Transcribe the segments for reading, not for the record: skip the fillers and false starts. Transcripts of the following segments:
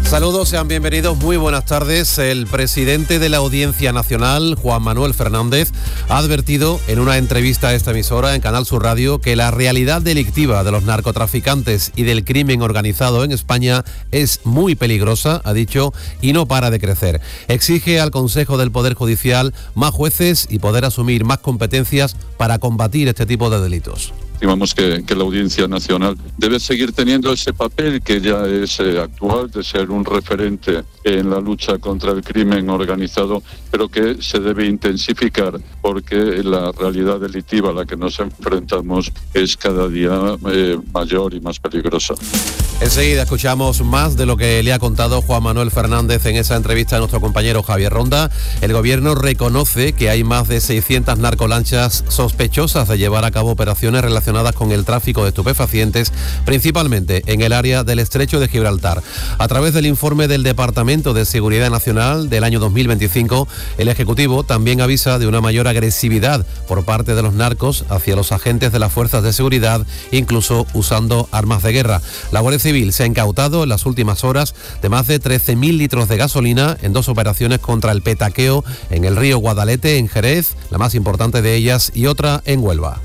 Saludos, sean bienvenidos, muy buenas tardes. El presidente de la Audiencia Nacional, Juan Manuel Fernández, ha advertido en una entrevista a esta emisora en Canal Sur Radio que la realidad delictiva de los narcotraficantes y del crimen organizado en España es muy peligrosa, ha dicho, y no para de crecer. Exige al Consejo del Poder Judicial más jueces y poder asumir más competencias para combatir este tipo de delitos. Estimamos que la Audiencia Nacional debe seguir teniendo ese papel que ya es actual, de ser un referente en la lucha contra el crimen organizado, pero que se debe intensificar porque la realidad delictiva a la que nos enfrentamos es cada día mayor y más peligrosa. Enseguida escuchamos más de lo que le ha contado Juan Manuel Fernández en esa entrevista a nuestro compañero Javier Ronda. El gobierno reconoce que hay más de 600 narcolanchas sospechosas de llevar a cabo operaciones relacionadas con el tráfico de estupefacientes, principalmente en el área del Estrecho de Gibraltar. A través del informe del Departamento de Seguridad Nacional del año 2025, el Ejecutivo también avisa de una mayor agresividad por parte de los narcos hacia los agentes de las fuerzas de seguridad, incluso usando armas de guerra. La Guardia Civil se ha incautado en las últimas horas de más de 13.000 litros de gasolina en dos operaciones contra el petaqueo en el río Guadalete, en Jerez, la más importante de ellas, y otra en Huelva.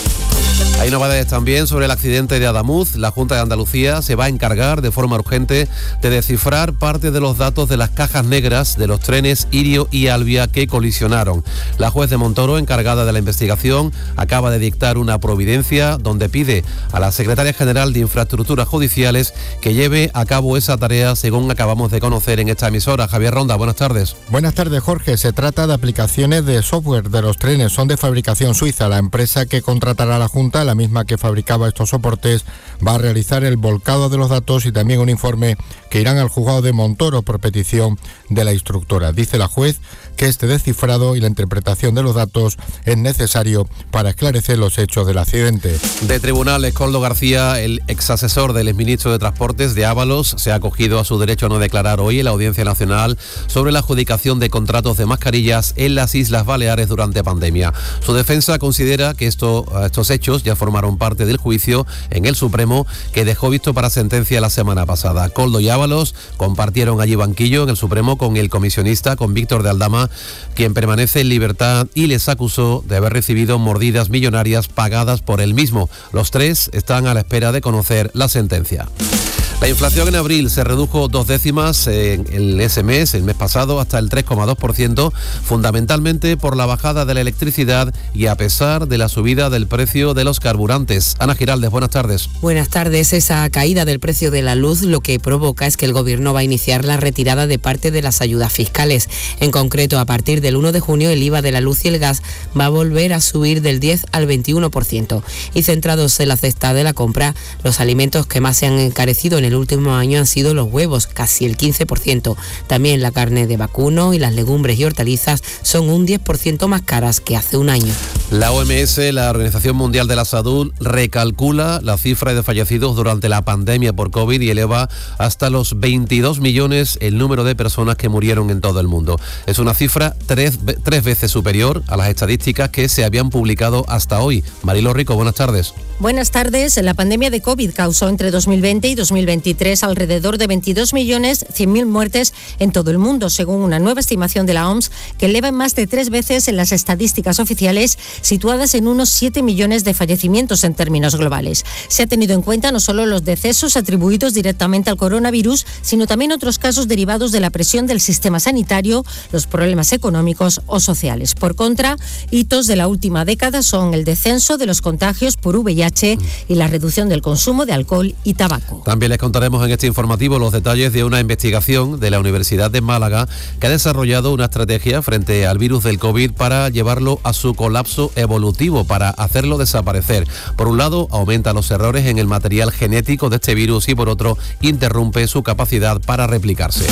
Hay novedades también sobre el accidente de Adamuz. La Junta de Andalucía se va a encargar de forma urgente de descifrar parte de los datos de las cajas negras de los trenes Irio y Albia que colisionaron. La juez de Montoro, encargada de la investigación, acaba de dictar una providencia donde pide a la Secretaria General de Infraestructuras Judiciales que lleve a cabo esa tarea, según acabamos de conocer en esta emisora. Javier Ronda, buenas tardes. Buenas tardes, Jorge. Se trata de aplicaciones de software de los trenes. Son de fabricación suiza. La empresa que contratará a la Junta, la misma que fabricaba estos soportes, va a realizar el volcado de los datos y también un informe que irán al juzgado de Montoro por petición de la instructora. Dice la juez que este descifrado y la interpretación de los datos es necesario para esclarecer los hechos del accidente. De tribunales, Koldo García, el exasesor del exministro de Transportes de Ábalos, se ha acogido a su derecho a no declarar hoy en la Audiencia Nacional sobre la adjudicación de contratos de mascarillas en las Islas Baleares durante pandemia. Su defensa considera que estos hechos ya formaron parte del juicio en el Supremo que dejó visto para sentencia la semana pasada. Koldo y Ábalos compartieron allí banquillo en el Supremo con el comisionista, con Víctor de Aldama, quien permanece en libertad y les acusó de haber recibido mordidas millonarias pagadas por él mismo. Los tres están a la espera de conocer la sentencia. La inflación en abril se redujo 2 décimas en ese mes, el mes pasado, hasta el 3,2%, fundamentalmente por la bajada de la electricidad y a pesar de la subida del precio de los carburantes. Ana Giraldez, buenas tardes. Buenas tardes. Esa caída del precio de la luz lo que provoca es que el Gobierno va a iniciar la retirada de parte de las ayudas fiscales. En concreto, a partir del 1 de junio, el IVA de la luz y el gas va a volver a subir del 10 al 21%. Y centrados en la cesta de la compra, los alimentos que más se han encarecido en el último año han sido los huevos, casi el 15%. También la carne de vacuno y las legumbres y hortalizas son un 10% más caras que hace un año. La OMS, la Organización Mundial de la Salud, recalcula la cifra de fallecidos durante la pandemia por COVID y eleva hasta los 22 millones el número de personas que murieron en todo el mundo. Es una cifra tres veces superior a las estadísticas que se habían publicado hasta hoy. Marilo Rico, buenas tardes. Buenas tardes. La pandemia de COVID causó entre 2020 y 2023 alrededor de 22.100.000 muertes en todo el mundo, según una nueva estimación de la OMS, que eleva en más de 3 veces en las estadísticas oficiales, situadas en unos 7 millones de fallecimientos en términos globales. Se ha tenido en cuenta no solo los decesos atribuidos directamente al coronavirus, sino también otros casos derivados de la presión del sistema sanitario, los problemas económicos o sociales. Por contra, hitos de la última década son el descenso de los contagios por VIH y la reducción del consumo de alcohol y tabaco. También les contaremos en este informativo los detalles de una investigación de la Universidad de Málaga que ha desarrollado una estrategia frente al virus del COVID para llevarlo a su colapso evolutivo, para hacerlo desaparecer. Por un lado, aumenta los errores en el material genético de este virus y por otro, interrumpe su capacidad para replicarse.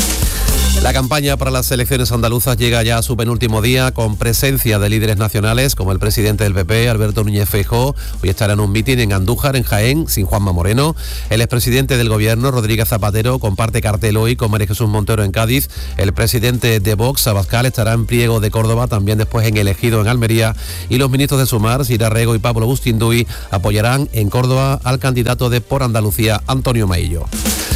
La campaña para las elecciones andaluzas llega ya a su penúltimo día con presencia de líderes nacionales como el presidente del PP, Alberto Núñez Feijóo. Hoy estará en un mitin en Andújar, en Jaén, sin Juanma Moreno. El expresidente del Gobierno, Rodríguez Zapatero, comparte cartel hoy con María Jesús Montero en Cádiz. El presidente de Vox, Abascal, estará en Priego de Córdoba, también después en El Ejido, en Almería. Y los ministros de Sumar, Sira Rego y Pablo Bustinduy, apoyarán en Córdoba al candidato de Por Andalucía, Antonio Maillo.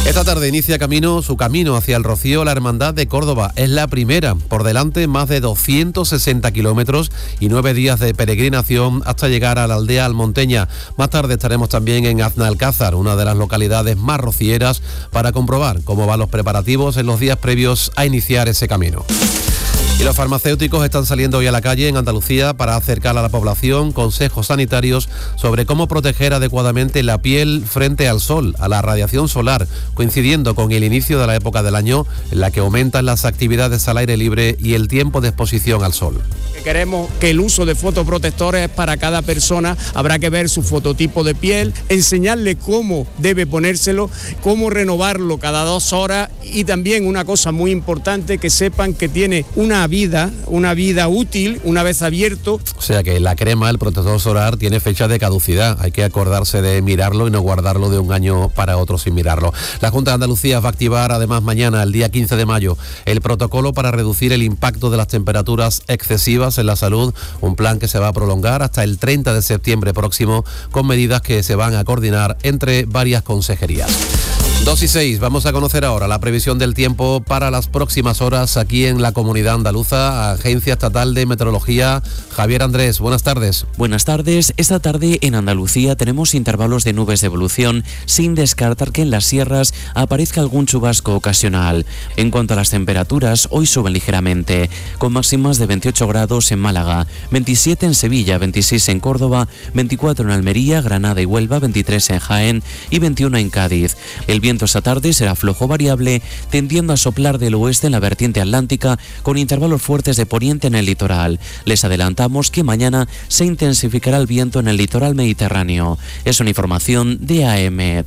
Esta tarde inicia su camino hacia el Rocío la Hermandad de Córdoba. Es la primera. Por delante más de 260 kilómetros y 9 días de peregrinación hasta llegar a la aldea almonteña. Más tarde estaremos también en Aznalcázar, una de las localidades más rocieras, para comprobar cómo van los preparativos en los días previos a iniciar ese camino. Y los farmacéuticos están saliendo hoy a la calle en Andalucía para acercar a la población consejos sanitarios sobre cómo proteger adecuadamente la piel frente al sol, a la radiación solar, coincidiendo con el inicio de la época del año en la que aumentan las actividades al aire libre y el tiempo de exposición al sol. Queremos que el uso de fotoprotectores para cada persona, habrá que ver su fototipo de piel, enseñarle cómo debe ponérselo, cómo renovarlo cada 2 horas y también una cosa muy importante, que sepan que tiene una vida útil una vez abierto. O sea que la crema, el protector solar, tiene fecha de caducidad. Hay que acordarse de mirarlo y no guardarlo de un año para otro sin mirarlo. La Junta de Andalucía va a activar además mañana, el día 15 de mayo, el protocolo para reducir el impacto de las temperaturas excesivas en la salud, un plan que se va a prolongar hasta el 30 de septiembre próximo, con medidas que se van a coordinar entre varias consejerías. 2:06, vamos a conocer ahora la previsión del tiempo para las próximas horas aquí en la Comunidad Andaluza. Agencia Estatal de Meteorología, Javier Andrés, buenas tardes. Buenas tardes. Esta tarde en Andalucía tenemos intervalos de nubes de evolución, sin descartar que en las sierras aparezca algún chubasco ocasional. En cuanto a las temperaturas, hoy suben ligeramente, con máximas de 28 grados en Málaga, 27 en Sevilla, 26 en Córdoba, 24 en Almería, Granada y Huelva, 23 en Jaén y 21 en Cádiz. El viento esta tarde será flojo variable, tendiendo a soplar del oeste en la vertiente atlántica, con intervalos fuertes de poniente en el litoral. Les adelantamos que mañana se intensificará el viento en el litoral mediterráneo. Es una información de AEMET.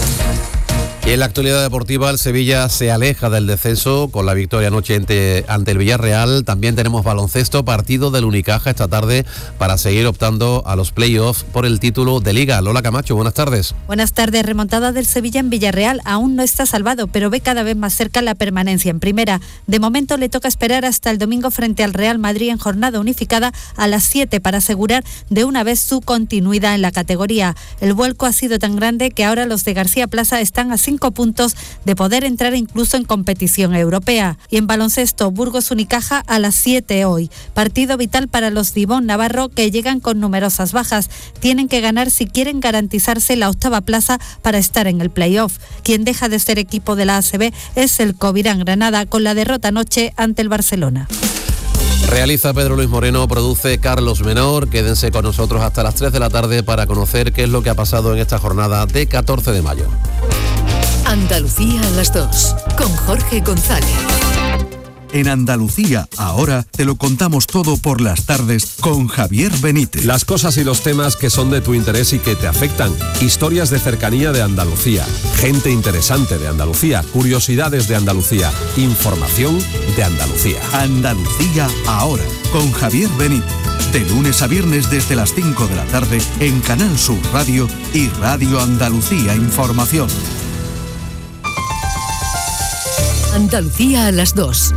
Y en la actualidad deportiva, el Sevilla se aleja del descenso con la victoria anoche ante el Villarreal. También tenemos baloncesto, partido del Unicaja esta tarde para seguir optando a los playoffs por el título de Liga. Lola Camacho, buenas tardes. Buenas tardes. Remontada del Sevilla en Villarreal. Aún no está salvado, pero ve cada vez más cerca la permanencia en primera. De momento le toca esperar hasta el domingo frente al Real Madrid en jornada unificada a las 7 para asegurar de una vez su continuidad en la categoría. El vuelco ha sido tan grande que ahora los de García Plaza están a 5 puntos de poder entrar incluso en competición europea. Y en baloncesto, Burgos Unicaja a las 7 hoy. Partido vital para los de Ivonne Navarro, que llegan con numerosas bajas. Tienen que ganar si quieren garantizarse la 8ª plaza para estar en el playoff. Quien deja de ser equipo de la ACB es el Covirán Granada, con la derrota anoche ante el Barcelona. Realiza Pedro Luis Moreno, produce Carlos Menor. Quédense con nosotros hasta las 3 de la tarde para conocer qué es lo que ha pasado en esta jornada de 14 de mayo. Andalucía a las 2, con Jorge González. En Andalucía, ahora te lo contamos todo por las tardes con Javier Benítez. Las cosas y los temas que son de tu interés y que te afectan. Historias de cercanía de Andalucía. Gente interesante de Andalucía. Curiosidades de Andalucía. Información de Andalucía. Andalucía ahora, con Javier Benítez. De lunes a viernes desde las 5 de la tarde en Canal Sur Radio y Radio Andalucía Información. Andalucía a las 2.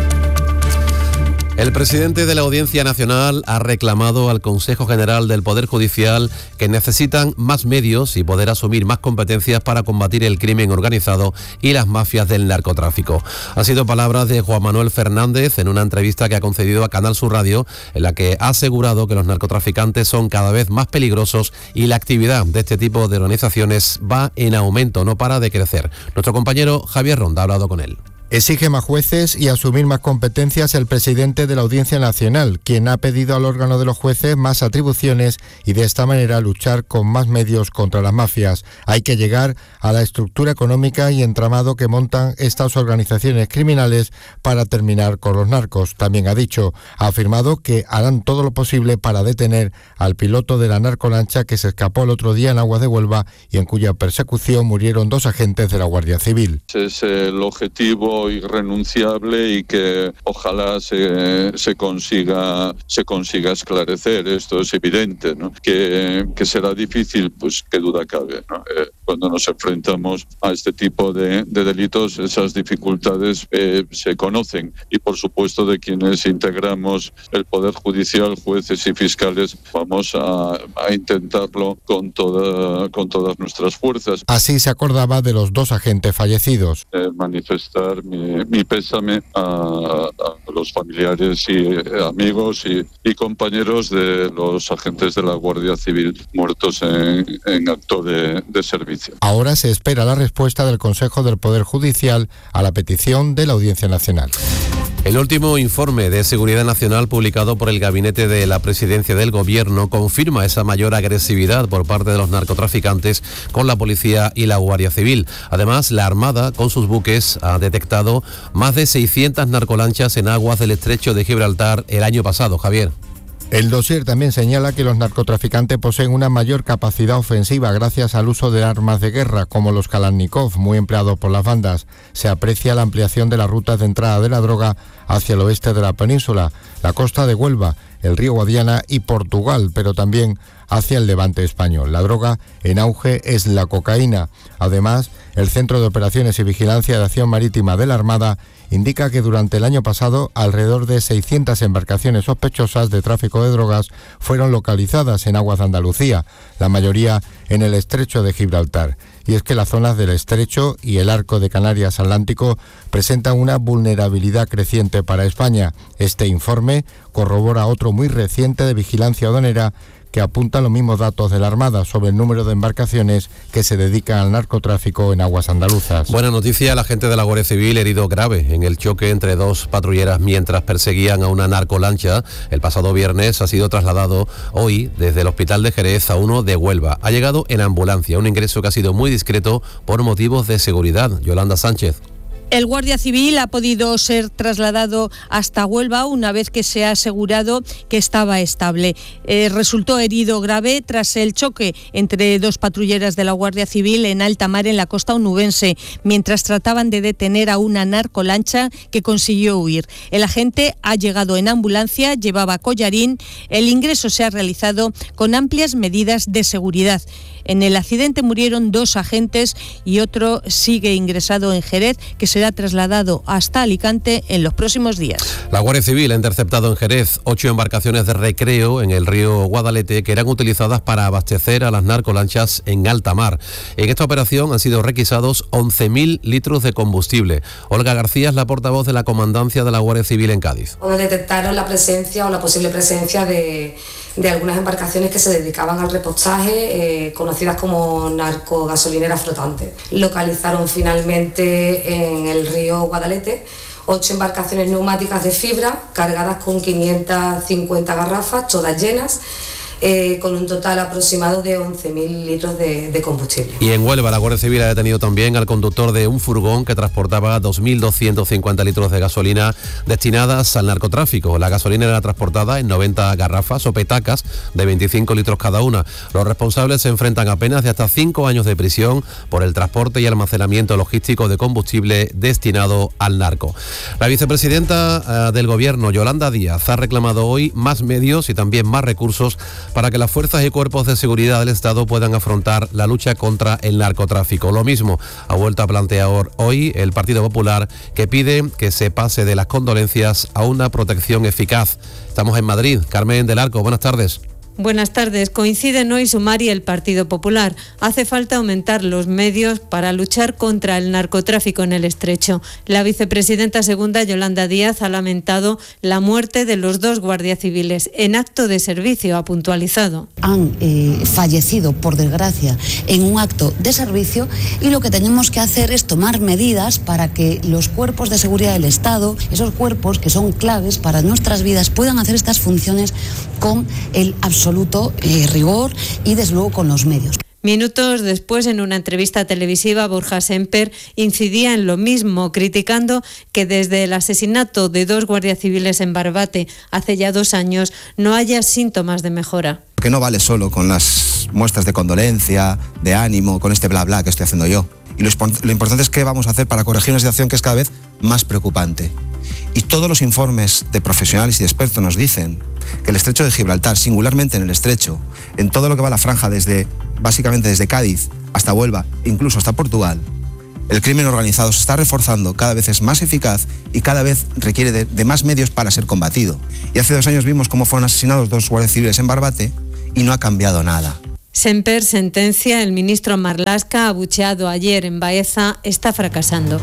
El presidente de la Audiencia Nacional ha reclamado al Consejo General del Poder Judicial que necesitan más medios y poder asumir más competencias para combatir el crimen organizado y las mafias del narcotráfico. Han sido palabras de Juan Manuel Fernández en una entrevista que ha concedido a Canal Sur Radio, en la que ha asegurado que los narcotraficantes son cada vez más peligrosos y la actividad de este tipo de organizaciones va en aumento, no para de crecer. Nuestro compañero Javier Ronda ha hablado con él. Exige más jueces y asumir más competencias el presidente de la Audiencia Nacional, quien ha pedido al órgano de los jueces más atribuciones y de esta manera luchar con más medios contra las mafias. Hay que llegar a la estructura económica y entramado que montan estas organizaciones criminales para terminar con los narcos. También ha afirmado que harán todo lo posible para detener al piloto de la narcolancha que se escapó el otro día en aguas de Huelva y en cuya persecución murieron 2 agentes de la Guardia Civil. Es el objetivo algo irrenunciable y que ojalá se consiga esclarecer. Esto es evidente, ¿no? Que será difícil, pues qué duda cabe, ¿no? Cuando nos enfrentamos a este tipo de delitos, esas dificultades se conocen, y por supuesto de quienes integramos el Poder Judicial, jueces y fiscales, vamos a intentarlo con todas nuestras fuerzas. Así se acordaba de los 2 agentes fallecidos. Manifestar mi pésame a los familiares y amigos y compañeros de los agentes de la Guardia Civil muertos en acto de servicio. Ahora se espera la respuesta del Consejo del Poder Judicial a la petición de la Audiencia Nacional. El último informe de Seguridad Nacional publicado por el Gabinete de la Presidencia del Gobierno confirma esa mayor agresividad por parte de los narcotraficantes con la policía y la Guardia Civil. Además, la Armada, con sus buques, ha detectado más de 600 narcolanchas en aguas del estrecho de Gibraltar el año pasado. Javier. El dossier también señala que los narcotraficantes poseen una mayor capacidad ofensiva gracias al uso de armas de guerra, como los Kalashnikov, muy empleados por las bandas. Se aprecia la ampliación de las rutas de entrada de la droga hacia el oeste de la península, la costa de Huelva, el río Guadiana y Portugal, pero también hacia el levante español. La droga en auge es la cocaína. Además, el Centro de Operaciones y Vigilancia de Acción Marítima de la Armada indica que durante el año pasado alrededor de 600 embarcaciones sospechosas de tráfico de drogas fueron localizadas en aguas de Andalucía, la mayoría en el estrecho de Gibraltar. Y es que las zonas del estrecho y el arco de Canarias Atlántico presentan una vulnerabilidad creciente para España. Este informe corrobora otro muy reciente de vigilancia aduanera que apunta los mismos datos de la Armada sobre el número de embarcaciones que se dedican al narcotráfico en aguas andaluzas. Buena noticia, el agente de la Guardia Civil herido grave en el choque entre 2 patrulleras mientras perseguían a una narcolancha el pasado viernes ha sido trasladado hoy desde el hospital de Jerez a uno de Huelva. Ha llegado en ambulancia, un ingreso que ha sido muy discreto por motivos de seguridad. Yolanda Sánchez. El guardia civil ha podido ser trasladado hasta Huelva una vez que se ha asegurado que estaba estable. Resultó herido grave tras el choque entre 2 patrulleras de la Guardia Civil en alta mar en la costa onubense, mientras trataban de detener a una narcolancha que consiguió huir. El agente ha llegado en ambulancia, llevaba collarín. El ingreso se ha realizado con amplias medidas de seguridad. En el accidente murieron 2 agentes y otro sigue ingresado en Jerez, que será trasladado hasta Alicante en los próximos días. La Guardia Civil ha interceptado en Jerez 8 embarcaciones de recreo en el río Guadalete que eran utilizadas para abastecer a las narcolanchas en alta mar. En esta operación han sido requisados 11.000 litros de combustible. Olga García es la portavoz de la Comandancia de la Guardia Civil en Cádiz. Detectaron la presencia o la posible presencia de algunas embarcaciones que se dedicaban al repostaje, conocidas como narcogasolineras flotantes. Localizaron finalmente en el río Guadalete 8 embarcaciones neumáticas de fibra cargadas con 550 garrafas, todas llenas, con un total aproximado de 11.000 litros de combustible. Y en Huelva la Guardia Civil ha detenido también al conductor de un furgón que transportaba 2.250 litros de gasolina destinadas al narcotráfico. La gasolina era transportada en 90 garrafas o petacas de 25 litros cada una. Los responsables se enfrentan a penas de hasta 5 años de prisión por el transporte y almacenamiento logístico de combustible destinado al narco. La vicepresidenta del Gobierno, Yolanda Díaz, ha reclamado hoy más medios y también más recursos para que las fuerzas y cuerpos de seguridad del Estado puedan afrontar la lucha contra el narcotráfico. Lo mismo ha vuelto a plantear hoy el Partido Popular, que pide que se pase de las condolencias a una protección eficaz. Estamos en Madrid. Carmen del Arco, buenas tardes. Buenas tardes. Coinciden hoy Sumar y el Partido Popular. Hace falta aumentar los medios para luchar contra el narcotráfico en el estrecho. La vicepresidenta segunda, Yolanda Díaz, ha lamentado la muerte de los 2 guardias civiles en acto de servicio, ha puntualizado. Han fallecido, por desgracia, en un acto de servicio, y lo que tenemos que hacer es tomar medidas para que los cuerpos de seguridad del Estado, esos cuerpos que son claves para nuestras vidas, puedan hacer estas funciones con el absoluto rigor y desde luego con los medios. Minutos después, en una entrevista televisiva, Borja Semper incidía en lo mismo, criticando que desde el asesinato de 2 guardias civiles en Barbate hace ya 2 años no haya síntomas de mejora. Que no vale solo con las muestras de condolencia, de ánimo, con este bla bla que estoy haciendo yo. Y lo importante es qué vamos a hacer para corregir una situación que es cada vez más preocupante. Y todos los informes de profesionales y de expertos nos dicen que el estrecho de Gibraltar, singularmente en el estrecho, en todo lo que va a la franja básicamente desde Cádiz hasta Huelva, incluso hasta Portugal, el crimen organizado se está reforzando, cada vez es más eficaz y cada vez requiere de más medios para ser combatido. Y hace 2 años vimos cómo fueron asesinados 2 guardias civiles en Barbate y no ha cambiado nada. Semper sentencia, el ministro Marlaska, abucheado ayer en Baeza, está fracasando.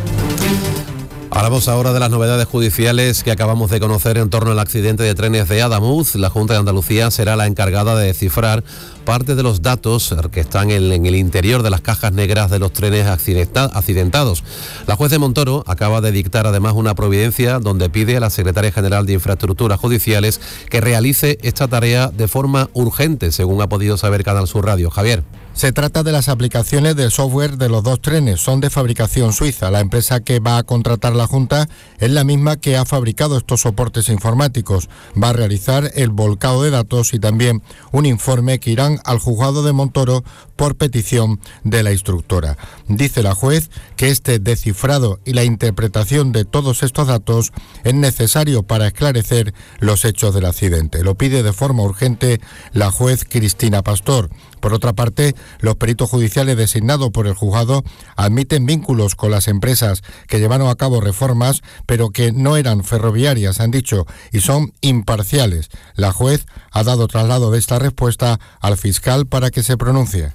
Hablamos ahora de las novedades judiciales que acabamos de conocer en torno al accidente de trenes de Adamuz. La Junta de Andalucía será la encargada de descifrar parte de los datos que están en el interior de las cajas negras de los trenes accidentados. La juez de Montoro acaba de dictar además una providencia donde pide a la Secretaria General de Infraestructuras Judiciales que realice esta tarea de forma urgente, según ha podido saber Canal Sur Radio. Javier. Se trata de las aplicaciones de software de los 2 trenes, son de fabricación suiza. La empresa que va a contratar la Junta es la misma que ha fabricado estos soportes informáticos. Va a realizar el volcado de datos y también un informe que irán al juzgado de Montoro por petición de la instructora. Dice la juez que este descifrado y la interpretación de todos estos datos es necesario para esclarecer los hechos del accidente. Lo pide de forma urgente la juez Cristina Pastor. Por otra parte, los peritos judiciales designados por el juzgado admiten vínculos con las empresas que llevaron a cabo reformas, pero que no eran ferroviarias, han dicho, y son imparciales. La juez ha dado traslado de esta respuesta al fiscal para que se pronuncie.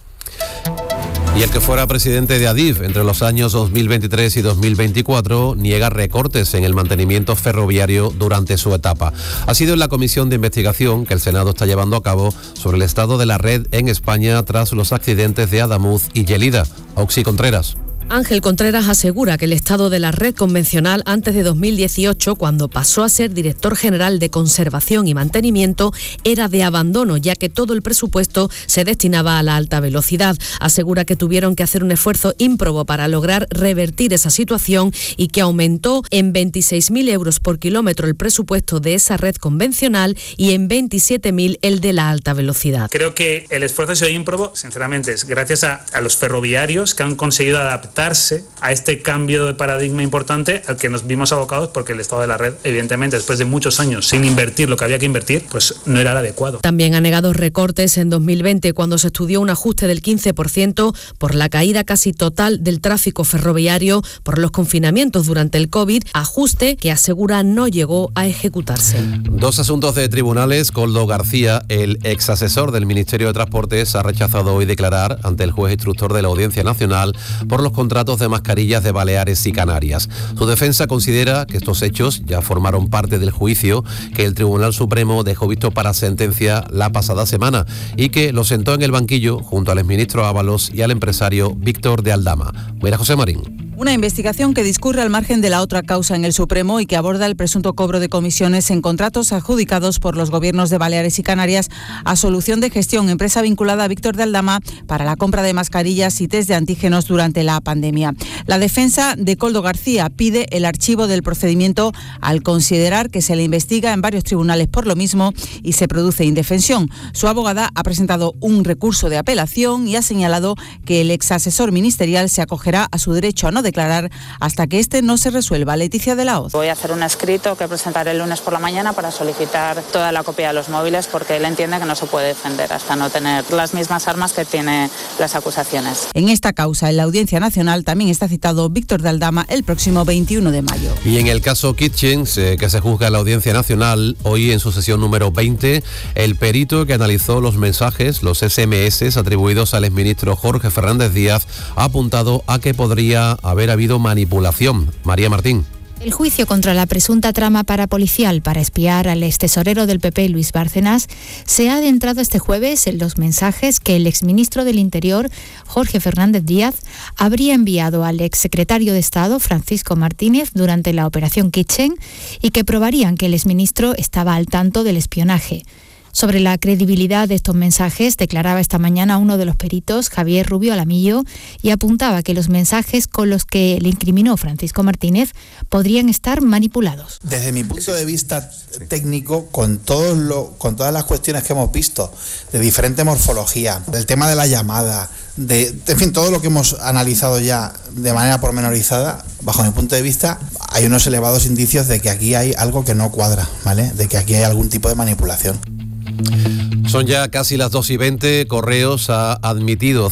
Y el que fuera presidente de Adif entre los años 2023 y 2024 niega recortes en el mantenimiento ferroviario durante su etapa. Ha sido en la comisión de investigación que el Senado está llevando a cabo sobre el estado de la red en España tras los accidentes de Adamuz y Gelida. Auxi Contreras. Ángel Contreras asegura que el estado de la red convencional antes de 2018, cuando pasó a ser director general de conservación y mantenimiento, era de abandono, ya que todo el presupuesto se destinaba a la alta velocidad. Asegura que tuvieron que hacer un esfuerzo ímprobo para lograr revertir esa situación y que aumentó en 26.000 euros por kilómetro el presupuesto de esa red convencional y en 27.000 el de la alta velocidad. Creo que el esfuerzo ha sido ímprobo, sinceramente, es gracias a los ferroviarios que han conseguido adaptarse a este cambio de paradigma importante al que nos vimos abocados, porque el estado de la red, evidentemente, después de muchos años sin invertir lo que había que invertir, pues no era el adecuado. También ha negado recortes en 2020, cuando se estudió un ajuste del 15% por la caída casi total del tráfico ferroviario por los confinamientos durante el COVID, ajuste que asegura no llegó a ejecutarse. 2 asuntos de tribunales. Koldo García, el ex asesor del Ministerio de Transportes, ha rechazado hoy declarar ante el juez instructor de la Audiencia Nacional por los contratos de mascarillas de Baleares y Canarias. Su defensa considera que estos hechos ya formaron parte del juicio que el Tribunal Supremo dejó visto para sentencia la pasada semana y que lo sentó en el banquillo junto al exministro Ábalos y al empresario Víctor de Aldama. María José Marín. Una investigación que discurre al margen de la otra causa en el Supremo y que aborda el presunto cobro de comisiones en contratos adjudicados por los gobiernos de Baleares y Canarias a Solución de Gestión, empresa vinculada a Víctor de Aldama, para la compra de mascarillas y test de antígenos durante la pandemia. La defensa de Koldo García pide el archivo del procedimiento al considerar que se le investiga en varios tribunales por lo mismo y se produce indefensión. Su abogada ha presentado un recurso de apelación y ha señalado que el ex asesor ministerial se acogerá a su derecho a no declarar hasta que este no se resuelva. Leticia de la Hoz. Voy a hacer un escrito que presentaré el lunes por la mañana para solicitar toda la copia de los móviles, porque él entiende que no se puede defender hasta no tener las mismas armas que tiene las acusaciones. En esta causa, en la Audiencia Nacional, también está citado Víctor de Aldama el próximo 21 de mayo. Y en el caso Kitchens, que se juzga en la Audiencia Nacional, hoy en su sesión número 20, el perito que analizó los mensajes, los SMS atribuidos al exministro Jorge Fernández Díaz, ha apuntado a que podría haber habido manipulación. María Martín. El juicio contra la presunta trama parapolicial para espiar al extesorero del PP, Luis Bárcenas, se ha adentrado este jueves en los mensajes que el exministro del Interior, Jorge Fernández Díaz, habría enviado al exsecretario de Estado, Francisco Martínez, durante la operación Kitchen y que probarían que el exministro estaba al tanto del espionaje. Sobre la credibilidad de estos mensajes declaraba esta mañana uno de los peritos, Javier Rubio Alamillo, y apuntaba que los mensajes con los que le incriminó Francisco Martínez podrían estar manipulados. Desde mi punto de vista técnico, con todas las cuestiones que hemos visto, de diferente morfología, del tema de la llamada, en fin, todo lo que hemos analizado ya de manera pormenorizada, bajo mi punto de vista, hay unos elevados indicios de que aquí hay algo que no cuadra, ¿vale? De que aquí hay algún tipo de manipulación. Son ya casi las 2:20. Correos ha admitido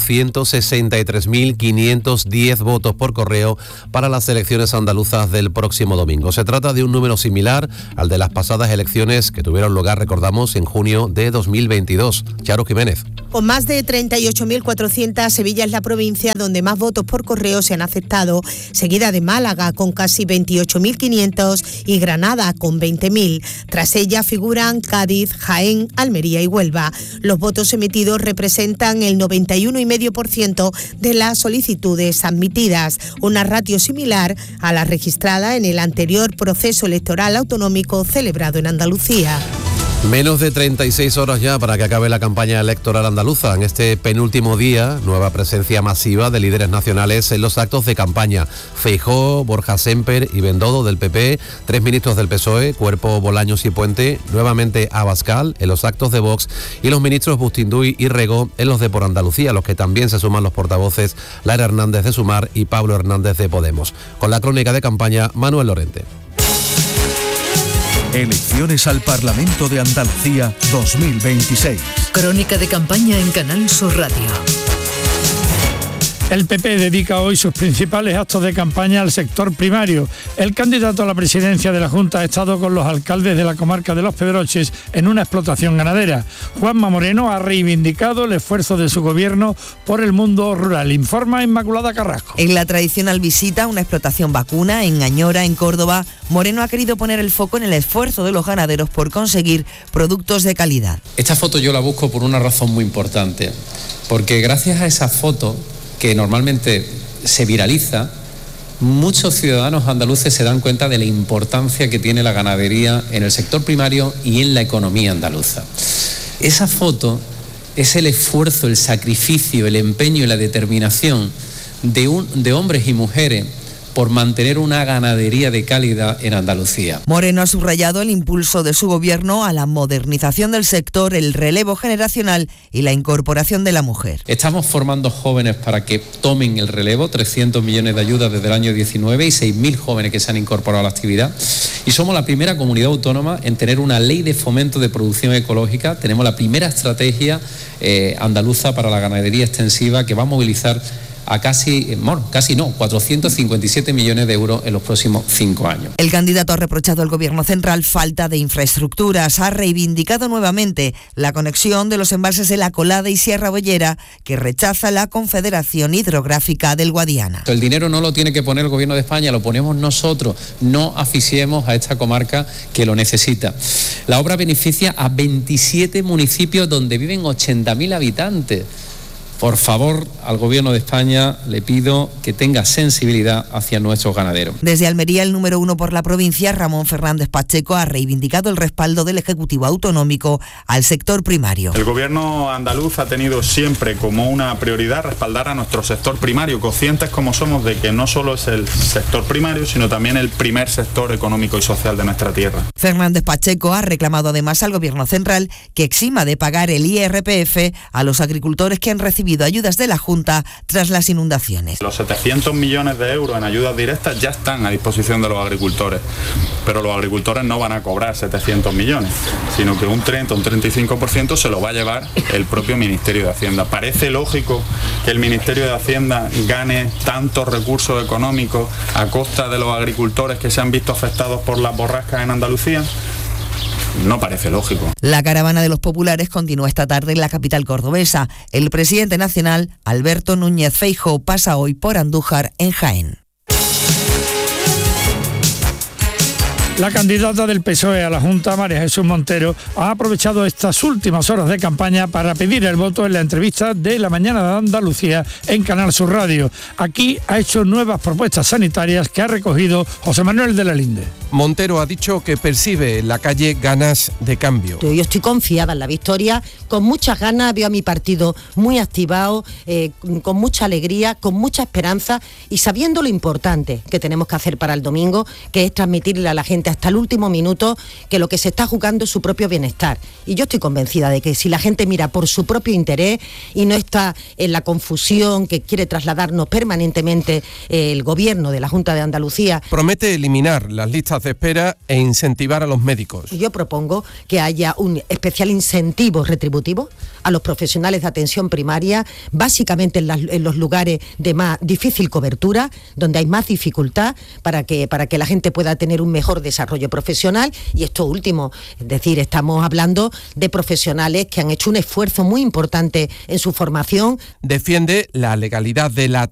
163.510 votos por correo para las elecciones andaluzas del próximo domingo. Se trata de un número similar al de las pasadas elecciones que tuvieron lugar, recordamos, en junio de 2022. Charo Jiménez. Con más de 38.400, Sevilla es la provincia donde más votos por correo se han aceptado, seguida de Málaga con casi 28.500 y Granada con 20.000. Tras ella figuran Cádiz, Jaén, Almería y Huelva. Los votos emitidos representan el 91,5% de las solicitudes admitidas, una ratio similar a la registrada en el anterior proceso electoral autonómico celebrado en Andalucía. Menos de 36 horas ya para que acabe la campaña electoral andaluza. En este penúltimo día, nueva presencia masiva de líderes nacionales en los actos de campaña. Feijóo, Borja Sémper y Bendodo del PP, 3 ministros del PSOE, Cuerpo, Bolaños y Puente, nuevamente Abascal en los actos de Vox y los ministros Bustinduy y Rego en los de Por Andalucía, a los que también se suman los portavoces Lara Hernández de Sumar y Pablo Hernández de Podemos. Con la crónica de campaña, Manuel Lorente. Elecciones al Parlamento de Andalucía 2026. Crónica de campaña en Canal Sur Radio. El PP dedica hoy sus principales actos de campaña al sector primario. El candidato a la presidencia de la Junta ha estado con los alcaldes de la comarca de Los Pedroches en una explotación ganadera. Juanma Moreno ha reivindicado el esfuerzo de su gobierno por el mundo rural. Informa Inmaculada Carrasco. En la tradicional visita a una explotación vacuna en Añora, en Córdoba, Moreno ha querido poner el foco en el esfuerzo de los ganaderos por conseguir productos de calidad. Esta foto yo la busco por una razón muy importante, porque gracias a esa foto, que normalmente se viraliza, muchos ciudadanos andaluces se dan cuenta de la importancia que tiene la ganadería en el sector primario y en la economía andaluza. Esa foto es el esfuerzo, el sacrificio, el empeño y la determinación de hombres y mujeres por mantener una ganadería de calidad en Andalucía. Moreno ha subrayado el impulso de su gobierno a la modernización del sector, el relevo generacional y la incorporación de la mujer. Estamos formando jóvenes para que tomen el relevo, 300 millones de ayudas desde el año 19 y 6.000 jóvenes que se han incorporado a la actividad. Y somos la primera comunidad autónoma en tener una ley de fomento de producción ecológica. Tenemos la primera estrategia andaluza para la ganadería extensiva que va a movilizar a 457 millones de euros en los próximos 5 años. El candidato ha reprochado al Gobierno central falta de infraestructuras. Ha reivindicado nuevamente la conexión de los embalses de La Colada y Sierra Bollera, que rechaza la Confederación Hidrográfica del Guadiana. El dinero no lo tiene que poner el Gobierno de España, lo ponemos nosotros. No asfixiemos a esta comarca que lo necesita. La obra beneficia a 27 municipios donde viven 80.000 habitantes. Por favor, al Gobierno de España le pido que tenga sensibilidad hacia nuestros ganaderos. Desde Almería, el número 1 por la provincia, Ramón Fernández Pacheco, ha reivindicado el respaldo del Ejecutivo Autonómico al sector primario. El Gobierno andaluz ha tenido siempre como una prioridad respaldar a nuestro sector primario, conscientes como somos de que no solo es el sector primario, sino también el primer sector económico y social de nuestra tierra. Fernández Pacheco ha reclamado además al Gobierno central que exima de pagar el IRPF a los agricultores que han recibido ayudas de la Junta tras las inundaciones. Los 700 millones de euros en ayudas directas ya están a disposición de los agricultores, pero los agricultores no van a cobrar 700 millones, sino que un 30 o un 35% se lo va a llevar el propio Ministerio de Hacienda. ¿Parece lógico que el Ministerio de Hacienda gane tantos recursos económicos a costa de los agricultores que se han visto afectados por las borrascas en Andalucía? No parece lógico. La caravana de los populares continúa esta tarde en la capital cordobesa. El presidente nacional, Alberto Núñez Feijóo, pasa hoy por Andújar, en Jaén. La candidata del PSOE a la Junta, María Jesús Montero, ha aprovechado estas últimas horas de campaña para pedir el voto en la entrevista de La Mañana de Andalucía en Canal Sur Radio. Aquí ha hecho nuevas propuestas sanitarias que ha recogido José Manuel de la Linde. Montero ha dicho que percibe en la calle ganas de cambio. Yo estoy confiada en la victoria, con muchas ganas, veo a mi partido muy activado, con mucha alegría, con mucha esperanza y sabiendo lo importante que tenemos que hacer para el domingo, que es transmitirle a la gente gente hasta el último minuto que lo que se está jugando es su propio bienestar. Y yo estoy convencida de que si la gente mira por su propio interés y no está en la confusión que quiere trasladarnos permanentemente el gobierno de la Junta de Andalucía. Promete eliminar las listas de espera e incentivar a los médicos. Yo propongo que haya un especial incentivo retributivo a los profesionales de atención primaria, básicamente en los lugares de más difícil cobertura, donde hay más dificultad, para que la gente pueda tener un mejor desarrollo profesional. Y esto último, es decir, estamos hablando de profesionales que han hecho un esfuerzo muy importante en su formación. Defiende la legalidad de la